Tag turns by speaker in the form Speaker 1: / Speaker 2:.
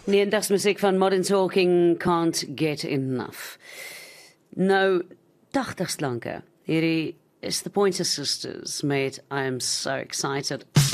Speaker 1: 90s musiek van Modern Talking, Can't Get Enough. Nou, 80s klanke. Hierdie is the Pointer Sisters met I'm So Excited.